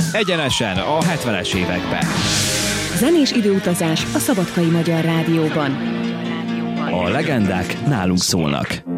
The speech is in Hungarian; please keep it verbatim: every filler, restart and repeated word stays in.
Egyenesen a hetvenes években. Zenés időutazás a Szabadkai Magyar Rádióban. A legendák nálunk szólnak.